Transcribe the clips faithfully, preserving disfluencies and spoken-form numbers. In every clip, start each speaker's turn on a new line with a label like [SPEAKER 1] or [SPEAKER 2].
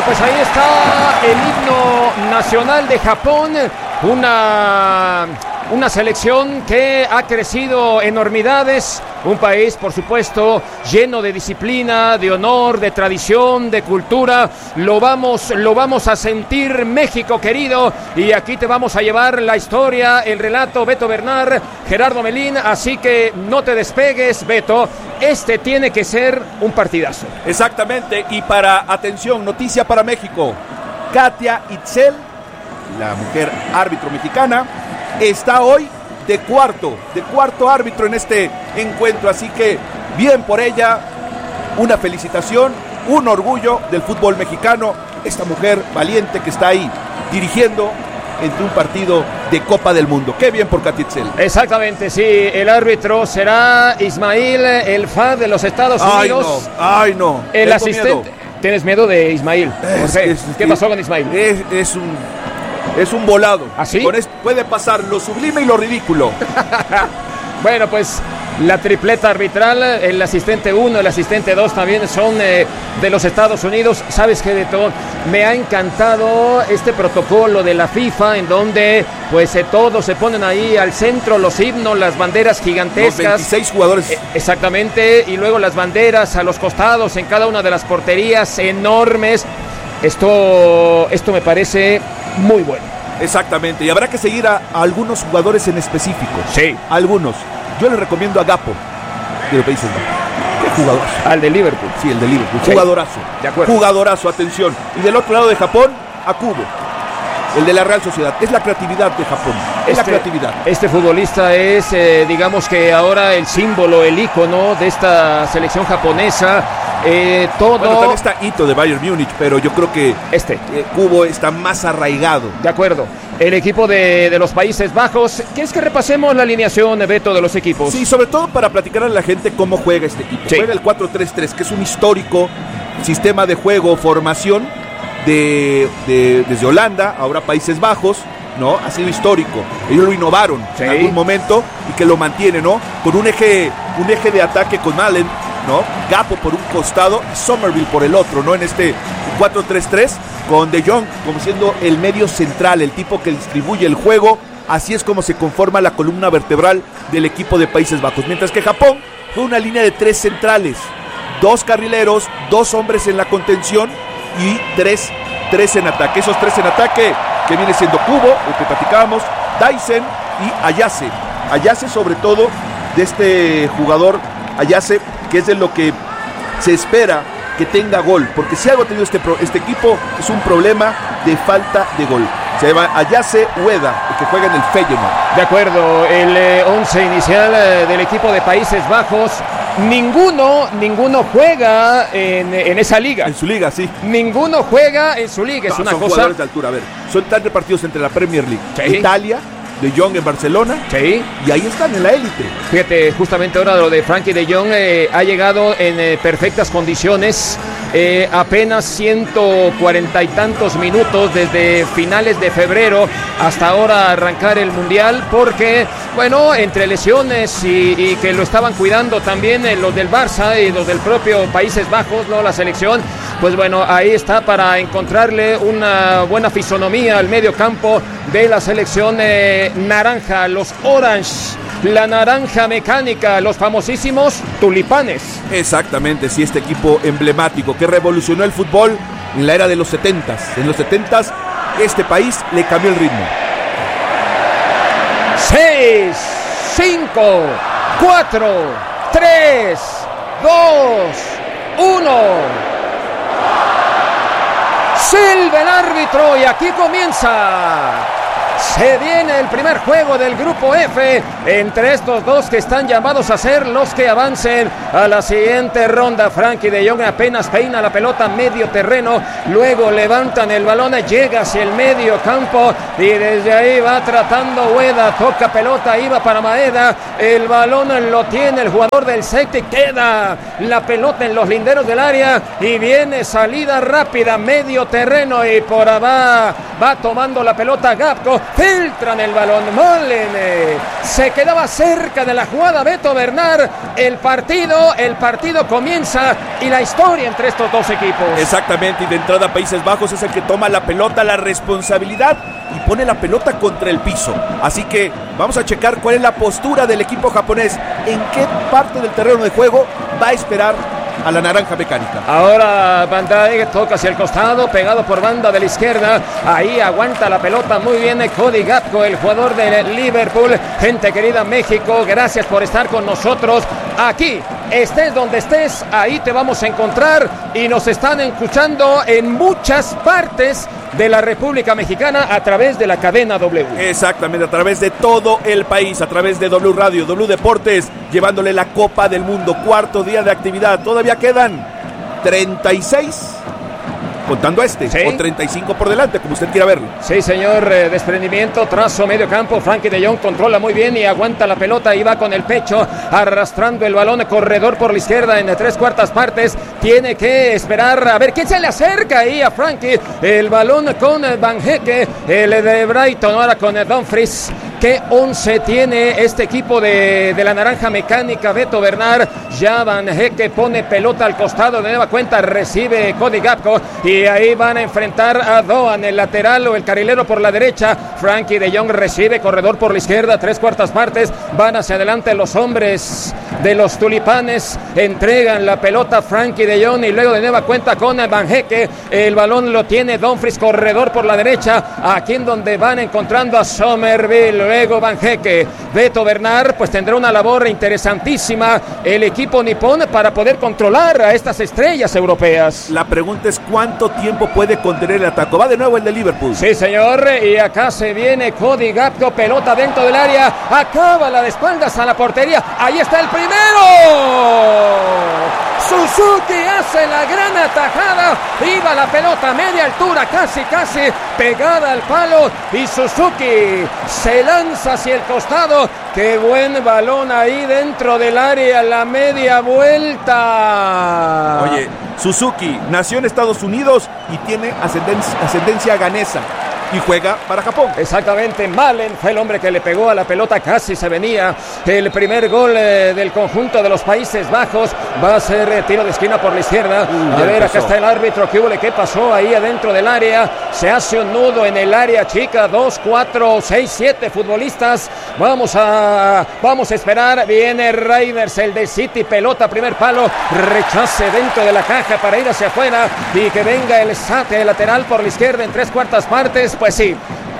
[SPEAKER 1] pues ahí está el himno nacional de Japón, una, una selección que ha crecido enormidades, un país, por supuesto, lleno de disciplina, de honor, de tradición, de cultura. Lo vamos, lo vamos a sentir, México querido, y aquí te vamos a llevar la historia, el relato, Beto Bernard, Gerardo Melín, así que no te despegues, Beto. Este tiene que ser un partidazo.
[SPEAKER 2] Exactamente, y para, atención, noticia para México. Katia Itzel, la mujer árbitro mexicana, está hoy de cuarto, de cuarto árbitro en este encuentro, así que bien por ella, una felicitación, un orgullo del fútbol mexicano, esta mujer valiente que está ahí dirigiendo entre un partido de Copa del Mundo. Qué bien por Katia Itzel.
[SPEAKER 1] Exactamente, sí, el árbitro será Ismail El Fad de los Estados Unidos.
[SPEAKER 2] Ay, no, ay, no.
[SPEAKER 1] El
[SPEAKER 2] Tengo
[SPEAKER 1] asistente.
[SPEAKER 2] miedo.
[SPEAKER 1] ¿Tienes miedo de Ismail?
[SPEAKER 2] Es,
[SPEAKER 1] ¿Qué?
[SPEAKER 2] es,
[SPEAKER 1] ¿Qué
[SPEAKER 2] es,
[SPEAKER 1] pasó con Ismail?
[SPEAKER 2] Es, es un es un volado.
[SPEAKER 1] ¿Así?
[SPEAKER 2] Con esto puede pasar lo sublime y lo ridículo.
[SPEAKER 1] Bueno, pues la tripleta arbitral, el asistente uno, el asistente dos también son eh, de los Estados Unidos. ¿Sabes qué, de todo? Me ha encantado este protocolo de la FIFA en donde pues eh, todos se ponen ahí al centro, los himnos, las banderas gigantescas.
[SPEAKER 2] Los veintiséis jugadores.
[SPEAKER 1] Eh, exactamente, y luego las banderas a los costados en cada una de las porterías enormes. Esto, esto me parece muy bueno.
[SPEAKER 2] Exactamente, y habrá que seguir a, a algunos jugadores en específico.
[SPEAKER 1] Sí.
[SPEAKER 2] Algunos. Yo le recomiendo a Gapo, de los Países Bajos. Qué jugadorazo.
[SPEAKER 1] Al de Liverpool.
[SPEAKER 2] Sí, el de Liverpool.
[SPEAKER 1] Sí.
[SPEAKER 2] Jugadorazo.
[SPEAKER 1] De acuerdo.
[SPEAKER 2] Jugadorazo, atención. Y del otro lado de Japón, a Kubo, el de la Real Sociedad. Es la creatividad de Japón. Es
[SPEAKER 1] Este,
[SPEAKER 2] la creatividad.
[SPEAKER 1] Este futbolista es, eh, digamos que ahora el símbolo, el ícono de esta selección japonesa. Eh, todo.
[SPEAKER 2] Bueno, también está Ito de Bayern Múnich, pero yo creo que
[SPEAKER 1] Este.
[SPEAKER 2] eh, Kubo está más arraigado.
[SPEAKER 1] De acuerdo. El equipo de, de los Países Bajos. ¿Quieres que repasemos la alineación, Beto, de los equipos?
[SPEAKER 2] Sí, sobre todo para platicar a la gente cómo juega este equipo.
[SPEAKER 1] Sí.
[SPEAKER 2] Juega el cuatro tres tres, que es un histórico sistema de juego, formación de, de desde Holanda, ahora Países Bajos, ¿no? Ha sido histórico. Ellos lo innovaron
[SPEAKER 1] Sí.
[SPEAKER 2] en algún momento y que lo mantiene, ¿no? Con un eje, un eje de ataque con Malen, ¿no? Gapo por un costado y Somerville por el otro, ¿no? En este cuatro tres tres, con De Jong como siendo el medio central, el tipo que distribuye el juego. Así es como se conforma la columna vertebral del equipo de Países Bajos. Mientras que Japón fue una línea de tres centrales, dos carrileros, dos hombres en la contención y tres, tres en ataque. Esos tres en ataque que viene siendo Kubo, el que platicábamos, Daisen y Ayase. Ayase sobre todo de este jugador, Ayase, que es de lo que se espera que tenga gol, porque si algo ha tenido este, este equipo es un problema de falta de gol. Se llama Ayase Ueda, el que juega en el Feyenoord.
[SPEAKER 1] De acuerdo, el eh, once inicial eh, del equipo de Países Bajos, ninguno, ninguno juega en, en esa liga.
[SPEAKER 2] En su liga, sí.
[SPEAKER 1] Ninguno juega en su liga, es
[SPEAKER 2] No,
[SPEAKER 1] una
[SPEAKER 2] son
[SPEAKER 1] cosa.
[SPEAKER 2] jugadores de altura, a ver, son tan repartidos entre la Premier League,
[SPEAKER 1] Sí.
[SPEAKER 2] Italia, De Jong en Barcelona,
[SPEAKER 1] Sí.
[SPEAKER 2] y ahí están en la élite.
[SPEAKER 1] Fíjate, justamente ahora lo de Frankie de Jong eh, ha llegado en eh, perfectas condiciones, eh, apenas ciento cuarenta y tantos minutos desde finales de febrero hasta ahora arrancar el Mundial, porque, bueno, entre lesiones y, y que lo estaban cuidando también eh, los del Barça y los del propio Países Bajos, no la selección, pues bueno, ahí está para encontrarle una buena fisonomía al medio campo de la selección eh, naranja, los Orange, la naranja mecánica, los famosísimos tulipanes.
[SPEAKER 2] Exactamente, sí, este equipo emblemático que revolucionó el fútbol en la era de los setentas. En los setentas, este país le cambió el ritmo.
[SPEAKER 1] seis, cinco, cuatro, tres, dos, uno. Silba el árbitro y aquí comienza. Se viene el primer juego del grupo F entre estos dos que están llamados a ser los que avancen a la siguiente ronda. Frankie de Jong apenas peina la pelota medio terreno, luego levantan el balón, llega hacia el medio campo y desde ahí va tratando Ueda, toca pelota, iba para Maeda, el balón lo tiene el jugador del Celtic, queda la pelota en los linderos del área y viene salida rápida, medio terreno y por abajo va tomando la pelota Gapco. Filtran el balón, Malen, se quedaba cerca de la jugada Beto Bernard. El partido, el partido comienza y la historia entre estos dos equipos.
[SPEAKER 2] Exactamente, y de entrada Países Bajos es el que toma la pelota, la responsabilidad y pone la pelota contra el piso. Así que vamos a checar cuál es la postura del equipo japonés, en qué parte del terreno de juego va a esperar a la naranja mecánica.
[SPEAKER 1] Ahora Van Dijk toca hacia el costado, pegado por banda de la izquierda. Ahí aguanta la pelota muy bien Cody Gakpo, el jugador de Liverpool. Gente querida México, gracias por estar con nosotros. Aquí, estés donde estés, ahí te vamos a encontrar y nos están escuchando en muchas partes de la República Mexicana a través de la cadena W.
[SPEAKER 2] Exactamente, a través de todo el país, a través de W Radio, W Deportes, llevándole la Copa del Mundo, cuarto día de actividad. Todavía quedan treinta y seis, contando este, ¿sí? O treinta y cinco por delante, como usted quiera verlo.
[SPEAKER 1] Sí, señor, eh, desprendimiento, trazo, medio campo, Frankie de Jong controla muy bien y aguanta la pelota y va con el pecho, arrastrando el balón, corredor por la izquierda en tres cuartas partes, tiene que esperar a ver quién se le acerca ahí a Frankie, el balón con Van Hecke, el de Brighton, ahora con Dumfries. ¿Qué once tiene este equipo de, de la naranja mecánica? Beto Bernard, ya Van Hecke pone pelota al costado, de nueva cuenta recibe Cody Gakpo y ahí van a enfrentar a Doan, el lateral o el carrilero por la derecha. Frankie de Jong recibe, corredor por la izquierda, tres cuartas partes, van hacia adelante los hombres de los tulipanes, entregan la pelota a Frankie de Jong y luego de nueva cuenta con Van Hecke, el balón lo tiene Dumfries, corredor por la derecha, aquí en donde van encontrando a Somerville. Luego Van Hecke, Beto Bernard, pues tendrá una labor interesantísima el equipo nipón para poder controlar a estas estrellas europeas.
[SPEAKER 2] La pregunta es cuánto tiempo puede contener el ataque. Va de nuevo el de Liverpool.
[SPEAKER 1] Sí, señor, y acá se viene Cody Gakpo, pelota dentro del área, acaba la de espaldas a la portería, ahí está el primero. Suzuki hace la gran atajada, iba la pelota a media altura, casi casi pegada al palo y Suzuki se lanza hacia el costado. Qué buen balón ahí dentro del área, la media vuelta.
[SPEAKER 2] Oye, Suzuki nació en Estados Unidos y tiene ascendencia, ascendencia ganesa y juega para Japón.
[SPEAKER 1] Exactamente, Malen fue el hombre que le pegó a la pelota, casi se venía el primer gol eh, del conjunto de los Países Bajos. Va a ser eh, tiro de esquina por la izquierda. Uh, a ver, empezó. Acá está el árbitro. ¿Qué hubo? ¿Qué pasó ahí adentro del área? Se hace un nudo en el área chica. Dos, cuatro, seis, siete futbolistas. Vamos a vamos a esperar. Viene Raiders, el de City, pelota, primer palo, rechace dentro de la caja para ir hacia afuera y que venga el saque lateral por la izquierda en tres cuartas partes. Pues sí,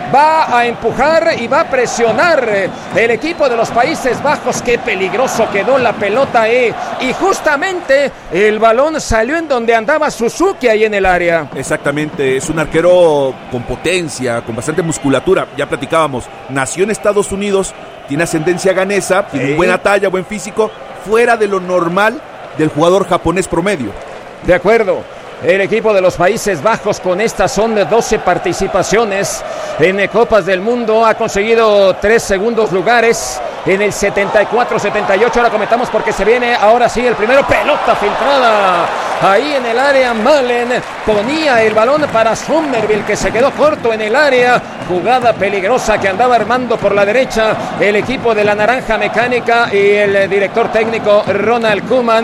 [SPEAKER 1] va a empujar y va a presionar el equipo de los Países Bajos. Qué peligroso quedó la pelota ahí. Y justamente el balón salió en donde andaba Suzuki ahí en el área.
[SPEAKER 2] Exactamente, es un arquero con potencia, con bastante musculatura. Ya platicábamos, nació en Estados Unidos, tiene ascendencia ganesa, tiene sí. buena talla, buen físico, fuera de lo normal del jugador japonés promedio.
[SPEAKER 1] De acuerdo. El equipo de los Países Bajos con estas son de doce participaciones en Copas del Mundo. Ha conseguido tres segundos lugares en el setenta y cuatro setenta y ocho. Ahora comentamos porque se viene ahora sí el primero. Pelota filtrada ahí en el área. Malen ponía el balón para Somerville, que se quedó corto en el área. Jugada peligrosa que andaba armando por la derecha el equipo de la naranja mecánica y el director técnico Ronald Koeman,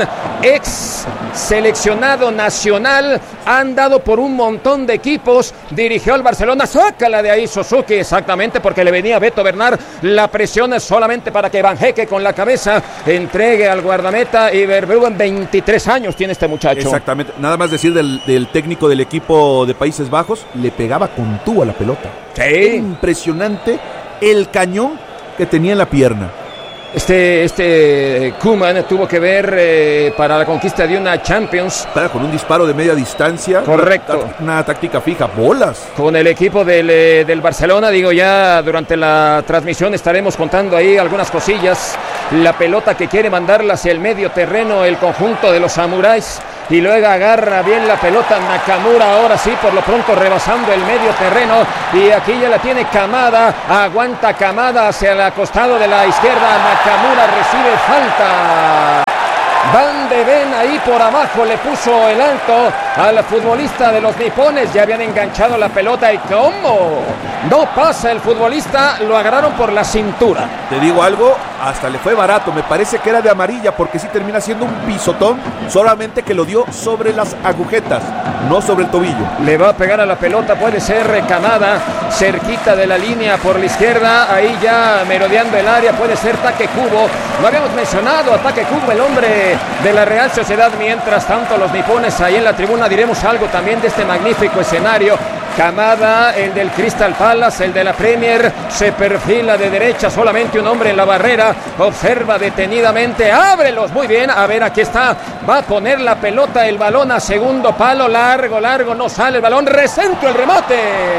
[SPEAKER 1] ex seleccionado nacional. Ha andado por un montón de equipos, dirigió al Barcelona, sácala de ahí Suzuki, exactamente, porque le venía Beto Bernard, la presión es solamente para que Van Hecke con la cabeza entregue al guardameta y Verbruggen, veintitrés años tiene este muchacho.
[SPEAKER 2] Exactamente, nada más decir del, del técnico del equipo de Países Bajos, le pegaba con tú a la pelota.
[SPEAKER 1] Sí.
[SPEAKER 2] Impresionante el cañón que tenía en la pierna.
[SPEAKER 1] Este, este Koeman tuvo que ver eh, para la conquista de una Champions.
[SPEAKER 2] Para con un disparo de media distancia.
[SPEAKER 1] Correcto.
[SPEAKER 2] Una, una táctica fija, bolas.
[SPEAKER 1] Con el equipo del, eh, del Barcelona, digo, ya durante la transmisión estaremos contando ahí algunas cosillas. La pelota que quiere mandarla hacia el medio terreno el conjunto de los samuráis. Y luego agarra bien la pelota Nakamura, ahora sí, por lo pronto rebasando el medio terreno. Y aquí ya la tiene Kamada, aguanta Kamada hacia el costado de la izquierda. Nakamura recibe falta. Van de Ven ahí por abajo le puso el alto al futbolista de los nipones. Ya habían enganchado la pelota y ¿cómo? No pasa el futbolista, lo agarraron por la cintura.
[SPEAKER 2] Te digo algo, hasta le fue barato, me parece que era de amarilla porque sí termina siendo un pisotón, solamente que lo dio sobre las agujetas, no sobre el tobillo.
[SPEAKER 1] Le va a pegar a la pelota, puede ser Kamada, cerquita de la línea por la izquierda, ahí ya merodeando el área, puede ser Take Kubo. Lo habíamos mencionado, a Take Kubo, el hombre de la Real Sociedad. Mientras tanto, los nipones ahí en la tribuna, diremos algo también de este magnífico escenario. Kamada, el del Crystal Palace, el de la Premier, se perfila de derecha, solamente un hombre en la barrera, observa detenidamente, ábrelos, muy bien, a ver, aquí está, va a poner la pelota, el balón a segundo palo, largo, largo, no sale el balón, recentro el remate.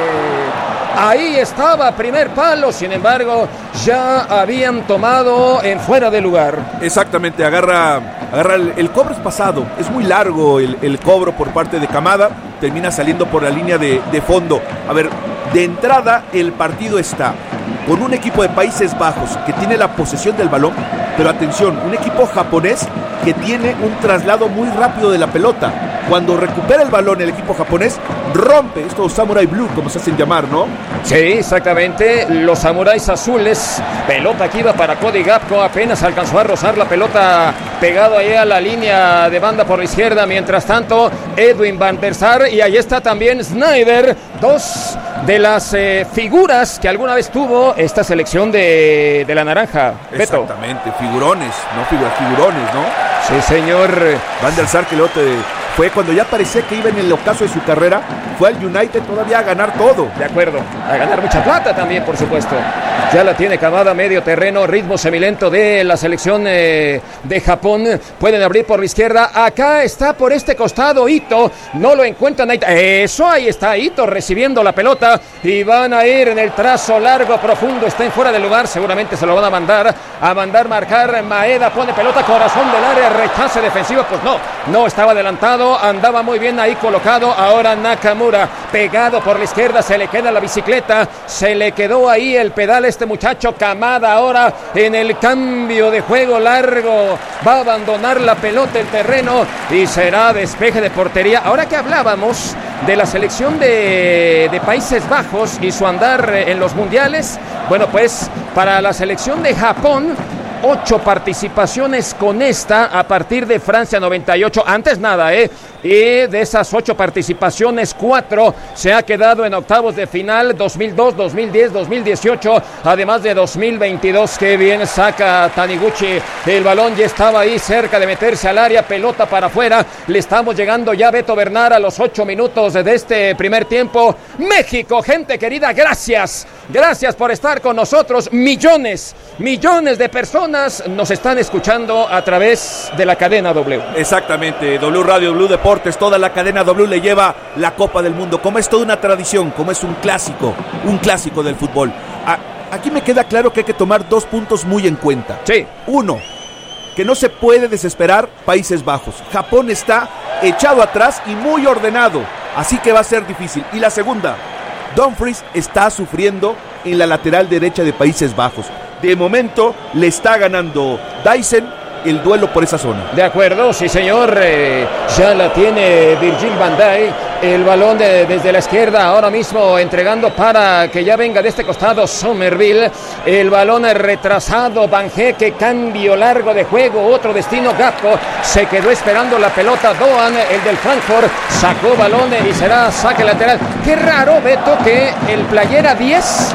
[SPEAKER 1] Ahí estaba, primer palo, sin embargo, ya habían tomado en fuera de lugar.
[SPEAKER 2] Exactamente, agarra, agarra el, el cobro es pasado, es muy largo el, el cobro por parte de Kamada, termina saliendo por la línea de, de fondo. A ver, de entrada el partido está con un equipo de Países Bajos que tiene la posesión del balón, pero atención, un equipo japonés que tiene un traslado muy rápido de la pelota. Cuando recupera el balón el equipo japonés, rompe estos Samurai Blue, como se hacen llamar, ¿no?
[SPEAKER 1] Sí, exactamente, los samuráis azules. Pelota que iba para Cody Gakpo, apenas alcanzó a rozar la pelota, pegado ahí a la línea de banda por la izquierda. Mientras tanto, Edwin van der Sar, y ahí está también Sneijder, dos de las eh, figuras que alguna vez tuvo esta selección de, de la naranja. Beto.
[SPEAKER 2] Exactamente, figurones, no figuras, figurones, ¿no?
[SPEAKER 1] Sí, señor.
[SPEAKER 2] Van der Sar, que luego te... fue cuando ya parecía que iba en el ocaso de su carrera, fue al United todavía a ganar todo.
[SPEAKER 1] De acuerdo, a ganar mucha plata también, por supuesto. Ya la tiene Kamada, medio terreno, ritmo semilento de la selección eh, de Japón. Pueden abrir por la izquierda. Acá está por este costado Ito, no lo encuentran ahí. Eso, ahí está Ito recibiendo la pelota y van a ir en el trazo largo, profundo, está en fuera de lugar, seguramente se lo van a mandar, a mandar marcar. Maeda pone pelota, corazón del área, rechace defensivo, pues no, no estaba adelantado, andaba muy bien ahí colocado. Ahora Nakamura, pegado por la izquierda, se le queda la bicicleta, se le quedó ahí el pedal este muchacho. Kamada ahora en el cambio de juego largo, va a abandonar la pelota el terreno y será despeje de portería. Ahora que hablábamos de la selección de, de Países Bajos y su andar en los mundiales, bueno, pues para la selección de Japón, ocho participaciones con esta a partir de Francia noventa y ocho, antes nada, ¿eh? Y de esas ocho participaciones, cuatro se ha quedado en octavos de final, dos mil dos, dos mil diez, dos mil dieciocho, además de dos mil veintidós. Que bien saca Taniguchi el balón, ya estaba ahí cerca de meterse al área, pelota para afuera. Le estamos llegando ya a Beto Bernal a los ocho minutos de este primer tiempo. México, gente querida, gracias, gracias por estar con nosotros. Millones, millones de personas nos están escuchando a través de la cadena W.
[SPEAKER 2] Exactamente, W Radio, W Deportes, toda la cadena W le lleva la Copa del Mundo, como es toda una tradición, como es un clásico, un clásico del fútbol. A, aquí me queda claro que hay que tomar dos puntos muy en cuenta.
[SPEAKER 1] Sí.
[SPEAKER 2] Uno, que no se puede desesperar Países Bajos. Japón está echado atrás y muy ordenado, así que va a ser difícil. Y la segunda, Dumfries está sufriendo en la lateral derecha de Países Bajos. De momento le está ganando Dyson el duelo por esa zona.
[SPEAKER 1] De acuerdo, sí señor, eh, ya la tiene Virgil van Dijk, el balón de, desde la izquierda, ahora mismo entregando para que ya venga de este costado Somerville, el balón retrasado, Van Heeke, cambio largo de juego, otro destino, Gakpo, se quedó esperando la pelota, Doan, el del Frankfurt, sacó balón y será saque lateral. Qué raro, Beto, que el playera diez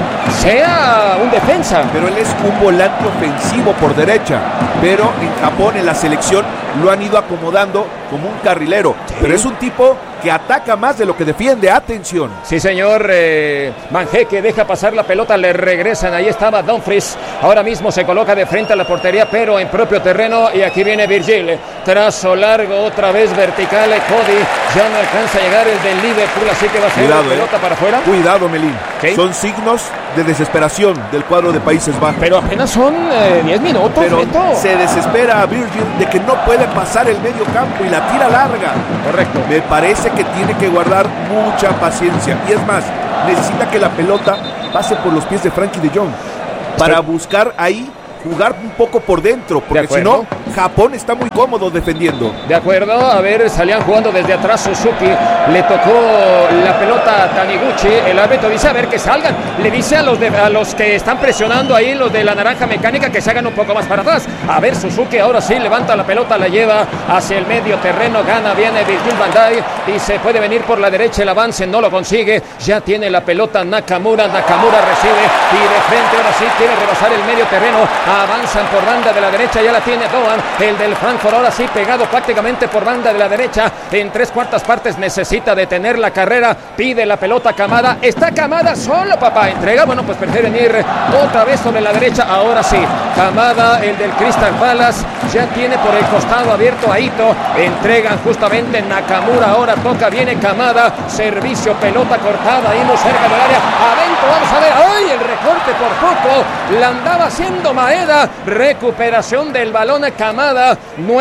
[SPEAKER 1] sea un defensa.
[SPEAKER 2] Pero él es un volante ofensivo por derecha, pero en Japón, en la selección, lo han ido acomodando como un carrilero, sí. Pero es un tipo que ataca más de lo que defiende, atención.
[SPEAKER 1] Sí señor, eh, Van Heeke deja pasar la pelota, le regresan, ahí estaba Dumfries, ahora mismo se coloca de frente a la portería, pero en propio terreno, y aquí viene Virgil, trazo largo, otra vez vertical, Cody, ya no alcanza a llegar el del Liverpool, así que va a ser la pelota eh. para afuera.
[SPEAKER 2] Cuidado, Melín, ¿qué? Son signos de desesperación del cuadro de Países Bajos.
[SPEAKER 1] Pero apenas son eh, diez minutos,
[SPEAKER 2] pero
[SPEAKER 1] Beto.
[SPEAKER 2] Se desespera a Virgil de que no puede pasar el medio campo y la tira larga.
[SPEAKER 1] Correcto.
[SPEAKER 2] Me parece que tiene que guardar mucha paciencia, y es más, necesita que la pelota pase por los pies de Frankie de Jong para buscar ahí jugar un poco por dentro, porque si no, Japón está muy cómodo defendiendo.
[SPEAKER 1] De acuerdo, a ver, salían jugando desde atrás Suzuki, le tocó la pelota a Taniguchi, el árbitro dice a ver que salgan, le dice a los, de, a los que están presionando ahí, los de la naranja mecánica, que se hagan un poco más para atrás. A ver, Suzuki ahora sí levanta la pelota, la lleva hacia el medio terreno, gana, viene Virgil van Dijk y se puede venir por la derecha, el avance no lo consigue, ya tiene la pelota Nakamura, Nakamura recibe y de frente ahora sí quiere rebasar el medio terreno, avanzan por banda de la derecha, ya la tiene Doan, el del Frankfurt ahora sí pegado prácticamente por banda de la derecha, en tres cuartas partes necesita detener la carrera, pide la pelota Kamada, está Kamada solo, papá, entrega, bueno, pues prefieren ir otra vez sobre la derecha, ahora sí, Kamada, el del Crystal Palace, ya tiene por el costado abierto a Ito, entregan justamente Nakamura, ahora toca, viene Kamada, servicio, pelota cortada, ahí muy cerca del área, adentro, vamos a ver, ¡ay! El recorte por poco, la andaba haciendo Maeda, recuperación del balón a Kamada,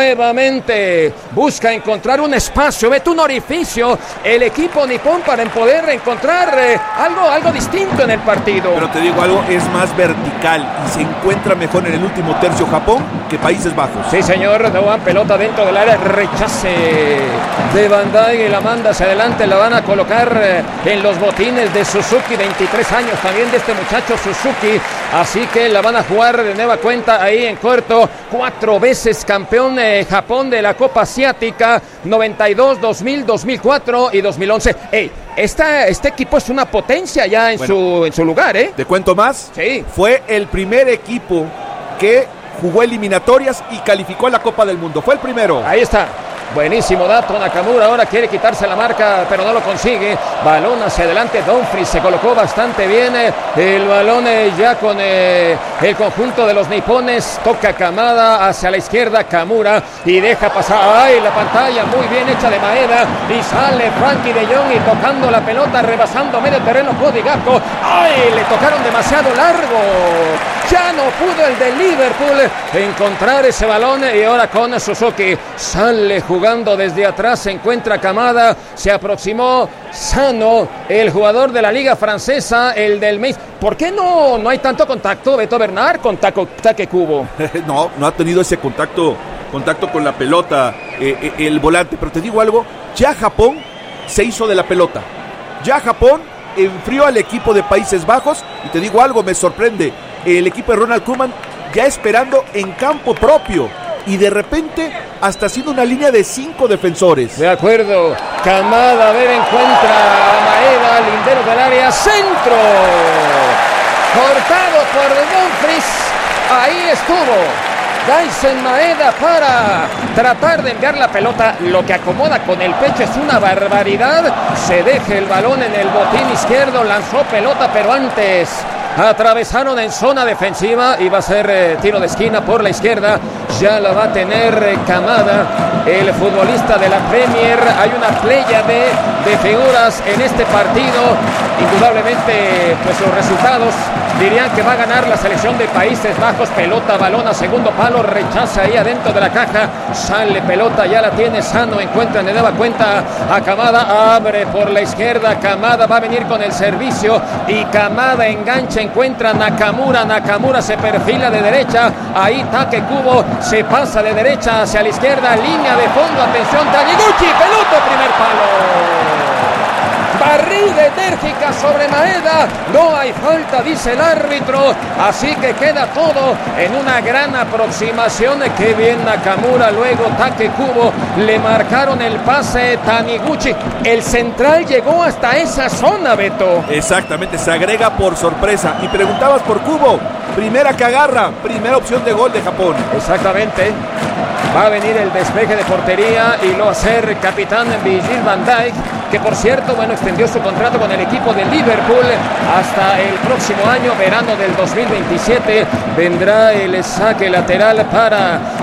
[SPEAKER 1] nuevamente busca encontrar un espacio, vete un orificio, el equipo nipón para poder encontrar eh, algo, algo distinto en el partido.
[SPEAKER 2] Pero te digo algo, es más vertical y se encuentra mejor en el último tercio Japón que Países Bajos.
[SPEAKER 1] Sí, señor, Doan, pelota dentro del área, rechace de Van Dijk y la manda hacia adelante, la van a colocar eh, en los botines de Suzuki, veintitrés años también de este muchacho Suzuki, así que la van a jugar de nueva cuenta ahí en corto, cuatro veces campeón eh, Japón de la Copa Asiática, noventa y dos, dos mil, dos mil cuatro y dos mil once. Ey, esta, este equipo es una potencia ya en, bueno, su, en su lugar, ¿eh?
[SPEAKER 2] ¿Te cuento más?
[SPEAKER 1] Sí.
[SPEAKER 2] Fue el primer equipo que jugó eliminatorias y calificó a la Copa del Mundo. Fue el primero.
[SPEAKER 1] Ahí está. Buenísimo dato, Nakamura ahora quiere quitarse la marca, pero no lo consigue. Balón hacia adelante, Dumfries se colocó bastante bien. El balón ya con eh, el conjunto de los nipones. Toca Kamada hacia la izquierda, Kamura, y deja pasar. ¡Ay! La pantalla muy bien hecha de Maeda. Y sale Frankie de Jong y tocando la pelota, rebasando medio terreno, Cody Gakpo. ¡Ay! Le tocaron demasiado largo. Ya no pudo el de Liverpool encontrar ese balón y ahora con Suzuki sale jugando desde atrás, se encuentra Kamada, se aproximó Sano, el jugador de la liga francesa, el del Mainz. ¿Por qué no, no hay tanto contacto, Beto Bernard, con Taco, Take Kubo?
[SPEAKER 2] no, no ha tenido ese contacto, contacto con la pelota eh, eh, el volante, pero te digo algo, ya Japón se hizo de la pelota, ya Japón enfrió al equipo de Países Bajos y te digo algo, me sorprende, el equipo de Ronald Koeman ya esperando en campo propio y de repente hasta haciendo una línea de cinco defensores.
[SPEAKER 1] De acuerdo, Kamada, a ver, encuentra a Maeda, lindero del área, centro, cortado por Dumfries, ahí estuvo Daizen Maeda para tratar de enviar la pelota, lo que acomoda con el pecho es una barbaridad, se deja el balón en el botín izquierdo, lanzó pelota, pero antes atravesaron en zona defensiva y va a ser eh, tiro de esquina por la izquierda, ya la va a tener eh, Kamada, el futbolista de la Premier. Hay una playa de, de figuras en este partido, indudablemente pues los resultados dirían que va a ganar la selección de Países Bajos. Pelota, balón a segundo palo, rechaza ahí adentro de la caja, sale pelota, ya la tiene Sano, encuentra de nueva cuenta a Kamada, abre por la izquierda, Kamada va a venir con el servicio y Kamada engancha, encuentra Nakamura, Nakamura se perfila de derecha, ahí Take Kubo se pasa de derecha hacia la izquierda, línea de fondo, atención, Taniguchi, pelota, primer palo. Barrida enérgica sobre Maeda, no hay falta, dice el árbitro, así que queda todo en una gran aproximación. Qué bien Nakamura, luego Take Kubo, le marcaron el pase Taniguchi, el central llegó hasta esa zona, Beto.
[SPEAKER 2] Exactamente, se agrega por sorpresa. Y preguntabas por Kubo, primera que agarra, primera opción de gol de Japón.
[SPEAKER 1] Exactamente. Va a venir el despeje de portería y lo va a hacer capitán Virgil van Dijk, que por cierto, bueno, extendió su contrato con el equipo de Liverpool hasta el próximo año, verano del dos mil veintisiete. Vendrá el saque lateral para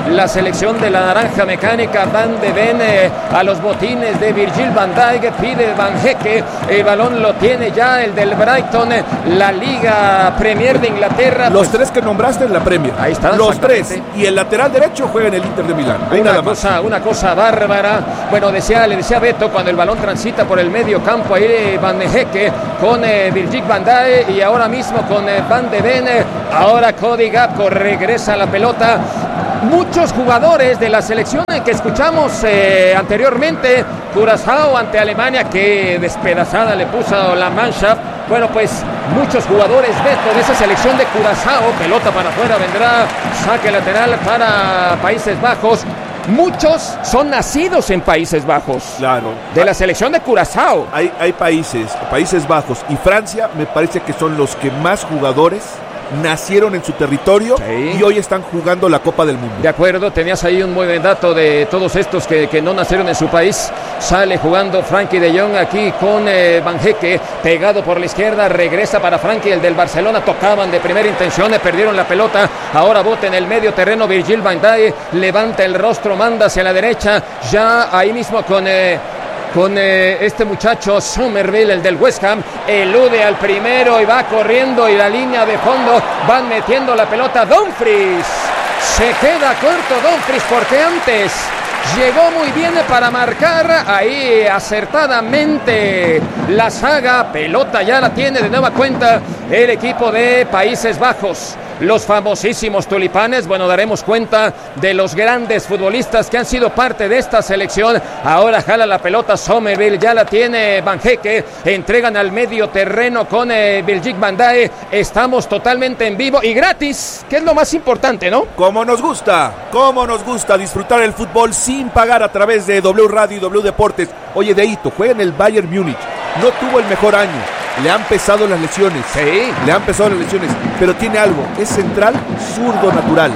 [SPEAKER 1] la selección de la naranja mecánica. Van de Ven eh, a los botines de Virgil van Dijk, pide Van Hecke, el balón lo tiene ya el del Brighton, la Liga Premier de Inglaterra.
[SPEAKER 2] Los
[SPEAKER 1] pues,
[SPEAKER 2] tres que nombraste en la Premier.
[SPEAKER 1] Ahí está.
[SPEAKER 2] Los tres. Y el lateral derecho juega en el Inter de Milán. Ahí
[SPEAKER 1] Una
[SPEAKER 2] nada
[SPEAKER 1] cosa,
[SPEAKER 2] más.
[SPEAKER 1] una cosa bárbara. Bueno, decía, le decía Beto, cuando el balón transita por el medio campo, ahí Van Hecke con eh, Virgil van Dijk y ahora mismo con eh, Van de Ven. Ahora Cody Gakpo regresa a la pelota. Muchos jugadores de la selección que escuchamos eh, anteriormente, Curazao ante Alemania, que despedazada le puso la Mannschaft. Bueno, pues muchos jugadores, Beto, de esa selección de Curazao, pelota para afuera, vendrá saque lateral para Países Bajos. Muchos son nacidos en Países Bajos.
[SPEAKER 2] Claro.
[SPEAKER 1] De la selección de Curazao.
[SPEAKER 2] Hay, hay países, Países Bajos y Francia, me parece que son los que más jugadores nacieron en su territorio, sí, y hoy están jugando la Copa del Mundo.
[SPEAKER 1] De acuerdo, tenías ahí un muy buen dato de todos estos que, que no nacieron en su país. Sale jugando Frankie de Jong aquí con eh, Van Hecke, pegado por la izquierda, regresa para Frankie, el del Barcelona. Tocaban de primera intención, le perdieron la pelota. Ahora bota en el medio terreno Virgil van Dijk, levanta el rostro, manda hacia la derecha, ya ahí mismo con... Eh, con eh, este muchacho Somerville, el del West Ham, elude al primero y va corriendo, y la línea de fondo van metiendo la pelota. Dumfries se queda corto, Dumfries, porque antes llegó muy bien para marcar ahí acertadamente la saga. Pelota ya la tiene de nueva cuenta el equipo de Países Bajos. Los famosísimos tulipanes, bueno, daremos cuenta de los grandes futbolistas que han sido parte de esta selección. Ahora jala la pelota Somerville, ya la tiene Van Hecke, entregan al medio terreno con eh, Virgil van Dijk. Estamos totalmente en vivo y gratis, que es lo más importante, ¿no?
[SPEAKER 2] Como nos gusta, como nos gusta disfrutar el fútbol sin pagar a través de W Radio y W Deportes. Oye, Deito, juega en el Bayern Múnich, no tuvo el mejor año. Le han pesado las lesiones.
[SPEAKER 1] Sí.
[SPEAKER 2] Le han pesado las lesiones. Pero tiene algo. Es central zurdo natural.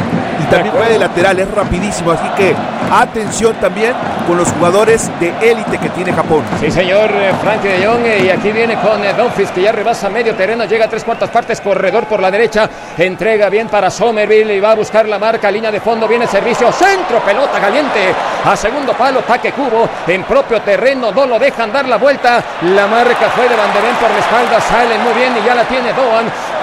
[SPEAKER 2] Y también juega de lateral. Es rapidísimo. Así que atención también con los jugadores de élite que tiene Japón.
[SPEAKER 1] Sí, señor, eh, Frankie de Jong. Eh, y aquí viene con eh, Dumfries, que ya rebasa medio terreno. Llega a tres cuartas partes. Corredor por la derecha. Entrega bien para Somerville. Y va a buscar la marca. Línea de fondo. Viene servicio. Centro. Pelota caliente. A segundo palo. Taque cubo. En propio terreno. No lo dejan dar la vuelta. La marca fue de Van de Ven por la espalda. Sale muy bien y ya la tiene Doan.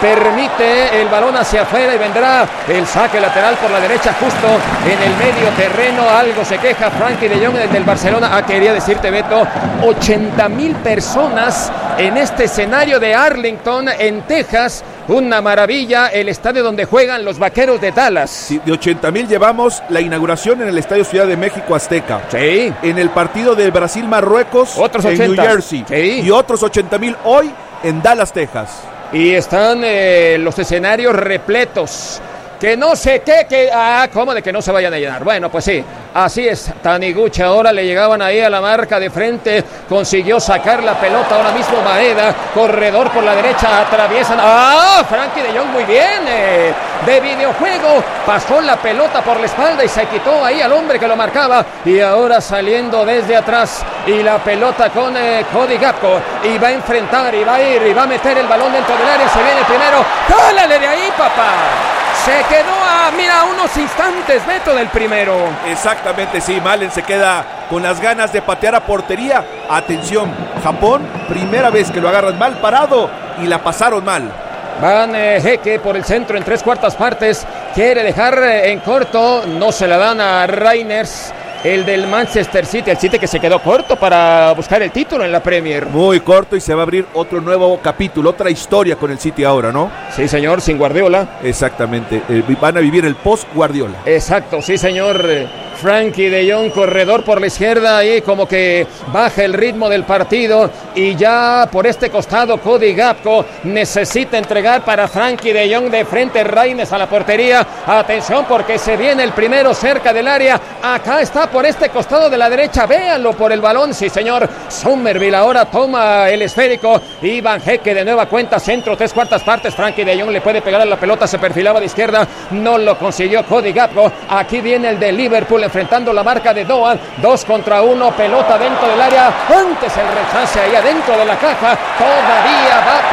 [SPEAKER 1] Permite el balón hacia afuera y vendrá el saque lateral por la derecha, justo en el medio terreno. Algo se queja Frankie de Jong del Barcelona. Ah, quería decirte, Beto, ochenta mil personas en este escenario de Arlington, en Texas. Una maravilla, el estadio donde juegan los Vaqueros de Dallas.
[SPEAKER 2] Sí, de ochenta mil llevamos la inauguración en el Estadio Ciudad de México Azteca.
[SPEAKER 1] Sí.
[SPEAKER 2] En el partido de Brasil-Marruecos,
[SPEAKER 1] otros
[SPEAKER 2] en
[SPEAKER 1] ochenta.
[SPEAKER 2] New Jersey.
[SPEAKER 1] Sí.
[SPEAKER 2] Y otros ochenta mil hoy en Dallas, Texas.
[SPEAKER 1] Y están eh, los escenarios repletos. Que no sé qué, que... Ah, ¿cómo de que no se vayan a llenar? Bueno, pues sí, así es. Taniguchi ahora le llegaban ahí a la marca de frente. Consiguió sacar la pelota ahora mismo Maeda. Corredor por la derecha, atraviesan. ¡Ah! Frankie de Jong muy bien. Eh, de videojuego. Pasó la pelota por la espalda y se quitó ahí al hombre que lo marcaba. Y ahora saliendo desde atrás. Y la pelota con eh, Cody Gakpo. Y va a enfrentar, y va a ir, y va a meter el balón dentro del área. Se viene el primero. ¡Jálale de ahí, papá! Se quedó a, mira, unos instantes, Beto, del primero.
[SPEAKER 2] Exactamente, sí, Malen se queda con las ganas de patear a portería. Atención, Japón, primera vez que lo agarran mal parado y la pasaron mal.
[SPEAKER 1] Van eh, Hecke por el centro en tres cuartas partes. Quiere dejar eh, en corto, no se la dan a Reiners, el del Manchester City, el City que se quedó corto para buscar el título en la Premier.
[SPEAKER 2] Muy corto, y se va a abrir otro nuevo capítulo, otra historia con el City ahora, ¿no?
[SPEAKER 1] Sí, señor, sin Guardiola.
[SPEAKER 2] Exactamente, eh, van a vivir el post-Guardiola.
[SPEAKER 1] Exacto, sí, señor. Frankie de Jong, corredor por la izquierda, y como que baja el ritmo del partido, y ya por este costado Cody Gakpo necesita entregar para Frankie de Jong de frente. Reiners a la portería. Atención, porque se viene el primero cerca del área. Acá está por este costado de la derecha, véanlo por el balón, sí señor. Somerville ahora toma el esférico, y Van Hecke de nueva cuenta, centro, tres cuartas partes. Frankie de Jong le puede pegar a la pelota, se perfilaba de izquierda, no lo consiguió Cody Gakpo. Aquí viene el de Liverpool enfrentando la marca de Doan, dos contra uno, pelota dentro del área, antes el rechace ahí adentro de la caja, todavía va